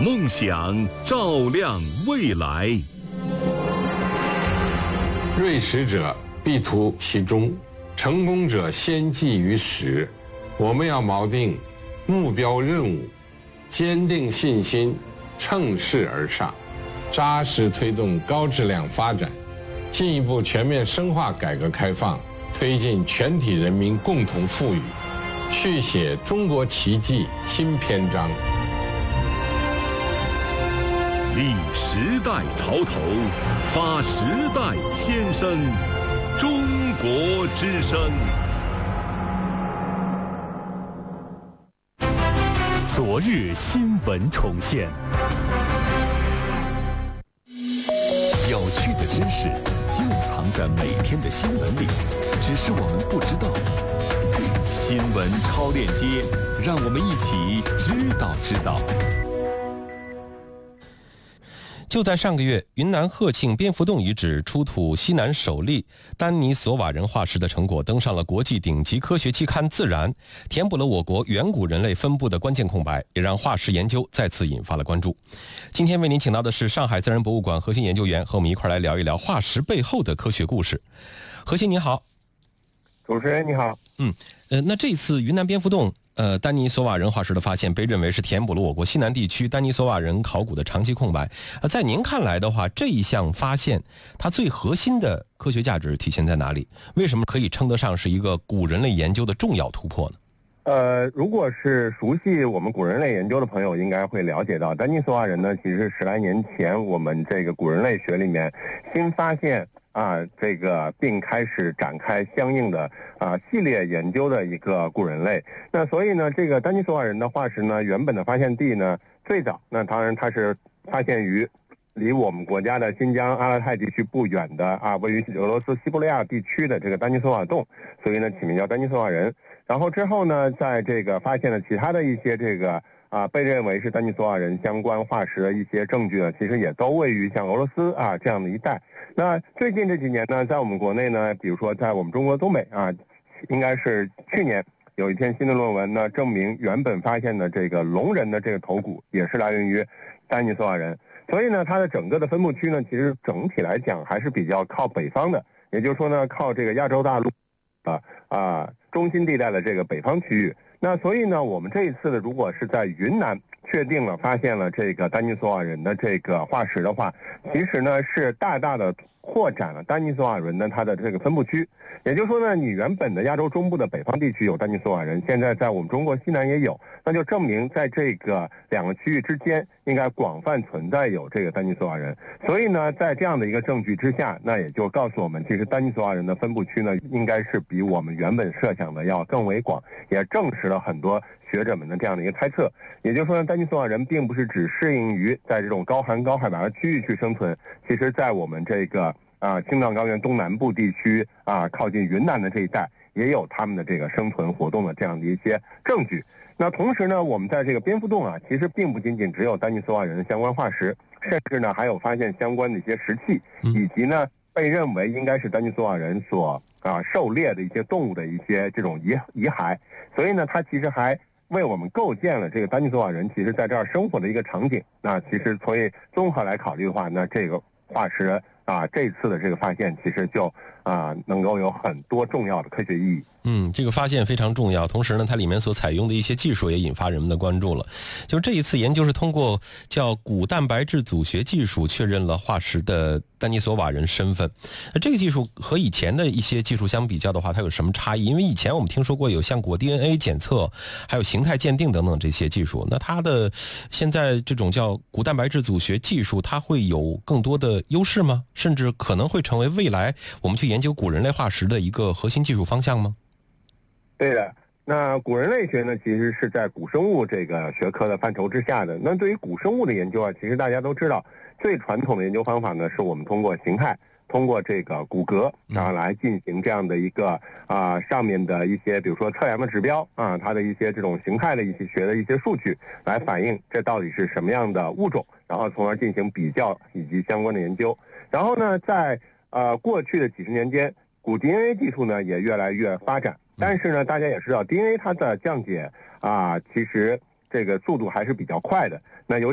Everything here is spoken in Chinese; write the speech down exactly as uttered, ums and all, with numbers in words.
梦想照亮未来。 锐识者必图其中，成功者先记于始。我们要锚定目标任务，坚定信心，乘势而上，扎实推动高质量发展，进一步全面深化改革开放，推进全体人民共同富裕，续写中国奇迹新篇章。 立时代潮头，发时代先声，中国之声。 昨日新闻重现，有趣的知识就藏在每天的新闻里，只是我们不知道。新闻超链接，让我们一起知道知道。 就在上个月，云南鹤庆蝙蝠洞遗址出土西南首例丹尼索瓦人化石的成果登上了国际顶级科学期刊《自然》，填补了我国远古人类分布的关键空白，也让化石研究再次引发了关注。今天为您请到的是上海自然博物馆核心研究员，和我们一块来聊一聊化石背后的科学故事。核心你好。 主持人你好。 嗯，呃，那这次云南蝙蝠洞呃，丹尼索瓦人化石的发现被认为是填补了我国西南地区丹尼索瓦人考古的长期空白。呃，在您看来的话，这一项发现它最核心的科学价值体现在哪里？为什么可以称得上是一个古人类研究的重要突破呢？ 呃，如果是熟悉我们古人类研究的朋友，应该会了解到，丹尼索瓦人呢，其实十来年前我们这个古人类学里面新发现啊，这个并开始展开相应的啊系列研究的一个古人类。那所以呢，这个丹尼索瓦人的化石呢，原本的发现地呢，最早那当然它是发现于离我们国家的新疆阿勒泰地区不远的啊，位于俄罗斯西伯利亚地区的这个丹尼索瓦洞，所以呢起名叫丹尼索瓦人。然后之后呢，在这个发现了其他的一些这个啊，被认为是丹尼索瓦人相关化石的一些证据呢，其实也都位于像俄罗斯啊这样的一带。那最近这几年呢，在我们国内呢，比如说在我们中国东北啊，应该是去年有一篇新的论文呢，证明原本发现的这个龙人的这个头骨也是来源于丹尼索瓦人。所以呢，它的整个的分布区呢，其实整体来讲还是比较靠北方的，也就是说呢，靠这个亚洲大陆啊啊中心地带的这个北方区域。那所以呢，我们这一次呢，如果是在云南确定了发现了这个丹尼索瓦人的这个化石的话，其实呢是大大的扩展了丹尼索瓦人的它的这个分布区。也就是说呢，你原本的亚洲中部的北方地区有丹尼索瓦人，现在在我们中国西南也有，那就证明在这个两个区域之间应该广泛存在有这个丹尼索瓦人。所以呢，在这样的一个证据之下，那也就告诉我们，其实丹尼索瓦人的分布区呢，应该是比我们原本设想的要更为广，也证实了很多学者们的这样的一个猜测。也就是说呢，丹尼索瓦人并不是只适应于在这种高寒高海拔的区域去生存，其实在我们这个啊青藏高原东南部地区啊靠近云南的这一带也有他们的这个生存活动的这样的一些证据。那同时呢，我们在这个蝙蝠洞啊，其实并不仅仅只有丹尼索瓦人的相关化石，甚至呢还有发现相关的一些石器，以及呢被认为应该是丹尼索瓦人所啊狩猎的一些动物的一些这种遗遗骸。所以呢，它其实还为我们构建了这个丹尼索瓦人其实在这儿生活的一个场景。那其实所以综合来考虑的话，那这个化石啊这次的这个发现其实就啊能够有很多重要的科学意义。 嗯，这个发现非常重要，同时呢，它里面所采用的一些技术也引发人们的关注了。就是这一次研究是通过叫骨蛋白质组学技术确认了化石的丹尼索瓦人身份。这个技术和以前的一些技术相比较的话，它有什么差异？因为以前我们听说过有像果 D N A 检测，还有形态鉴定等等这些技术。那它的现在这种叫骨蛋白质组学技术，它会有更多的优势吗？甚至可能会成为未来我们去研究古人类化石的一个核心技术方向吗？ 对的，那古人类学呢，其实是在古生物这个学科的范畴之下的。那对于古生物的研究啊，其实大家都知道，最传统的研究方法呢，是我们通过形态，通过这个骨骼，然后来进行这样的一个啊、呃、上面的一些，比如说测量的指标啊，它的一些这种形态的一些学的一些数据，来反映这到底是什么样的物种，然后从而进行比较以及相关的研究。然后呢，在呃过去的几十年间，古 D N A 技术呢也越来越发展。但是呢，大家也知道 ，D N A 它的降解啊，其实这个速度还是比较快的。那尤